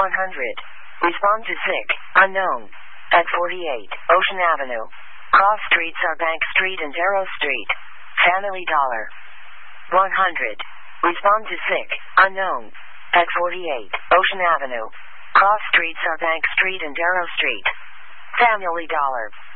Respond to sick, unknown. At 48, Ocean Avenue. Cross streets are Bank Street and Darrow Street. Family Dollar. 100. Respond to sick, unknown. At 48, Ocean Avenue. Cross streets are Bank Street and Darrow Street. Family Dollar.